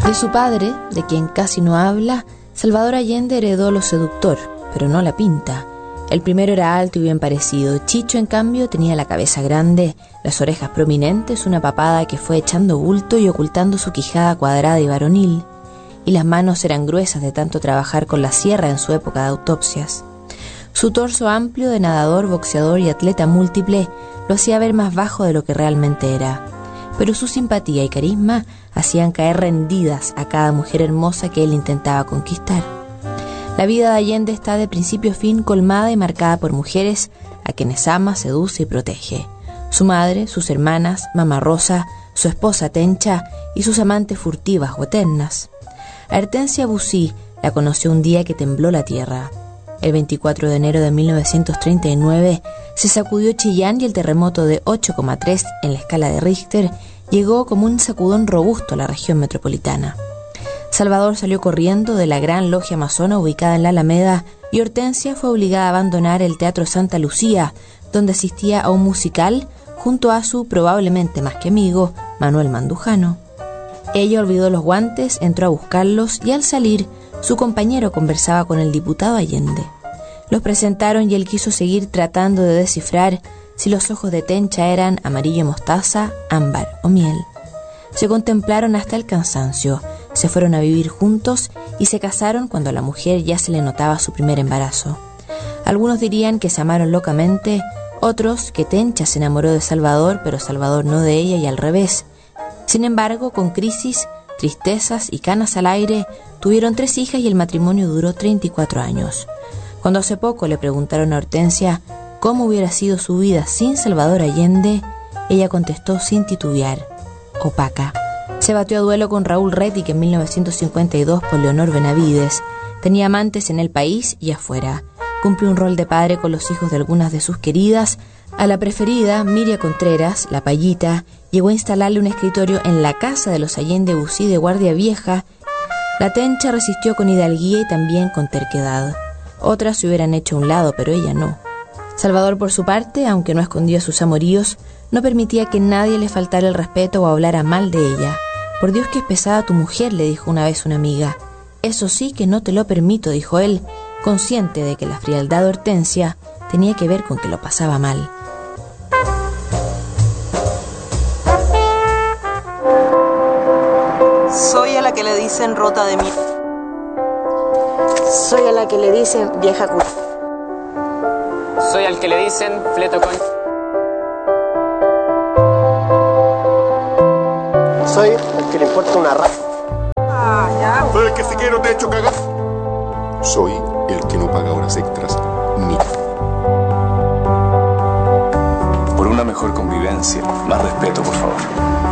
De su padre, de quien casi no habla, Salvador Allende heredó lo seductor, pero no la pinta. El primero era alto y bien parecido. Chicho, en cambio, tenía la cabeza grande, las orejas prominentes, una papada que fue echando bulto y ocultando su quijada cuadrada y varonil, y las manos eran gruesas de tanto trabajar con la sierra en su época de autopsias. Su torso amplio de nadador, boxeador y atleta múltiple lo hacía ver más bajo de lo que realmente era, pero su simpatía y carisma hacían caer rendidas a cada mujer hermosa que él intentaba conquistar. La vida de Allende está de principio a fin colmada y marcada por mujeres a quienes ama, seduce y protege. Su madre, sus hermanas, Mamá Rosa, su esposa Tencha y sus amantes furtivas o eternas. A Hortensia Bussy la conoció un día que tembló la tierra. El 24 de enero de 1939 se sacudió Chillán y el terremoto de 8,3 en la escala de Richter llegó como un sacudón robusto a la región metropolitana. Salvador salió corriendo de la gran logia masona ubicada en la Alameda y Hortensia fue obligada a abandonar el Teatro Santa Lucía, donde asistía a un musical junto a su probablemente más que amigo, Manuel Mandujano. Ella olvidó los guantes, entró a buscarlos y al salir, su compañero conversaba con el diputado Allende. Los presentaron y él quiso seguir tratando de descifrar si los ojos de Tencha eran amarillo mostaza, ámbar o miel. Se contemplaron hasta el cansancio, se fueron a vivir juntos y se casaron cuando a la mujer ya se le notaba su primer embarazo. Algunos dirían que se amaron locamente, otros que Tencha se enamoró de Salvador, pero Salvador no de ella y al revés. Sin embargo, con crisis, tristezas y canas al aire, tuvieron 3 hijas y el matrimonio duró 34 años. Cuando hace poco le preguntaron a Hortensia cómo hubiera sido su vida sin Salvador Allende, ella contestó sin titubear: opaca. Se batió a duelo con Raúl Rettig en 1952 por Leonor Benavides. Tenía amantes en el país y afuera. Cumplió un rol de padre con los hijos de algunas de sus queridas. A la preferida, Miria Contreras, la Payita, llegó a instalarle un escritorio en la casa de los Allende Bussy de Guardia Vieja. La Tencha resistió con hidalguía y también con terquedad. Otras se hubieran hecho a un lado, pero ella no. Salvador, por su parte, aunque no escondía sus amoríos, no permitía que nadie le faltara el respeto o hablara mal de ella. Por Dios que es pesada tu mujer, le dijo una vez una amiga. Eso sí que no te lo permito, dijo él, consciente de que la frialdad de Hortensia tenía que ver con que lo pasaba mal. Soy a la que le dicen rota de mí. Soy a la que le dicen vieja cu... Soy al que le dicen fleto con... Soy el que le importa una raza. Soy el que si quiero te echo cagar. Soy el que no paga horas extras ni... Por una mejor convivencia, más respeto, por favor.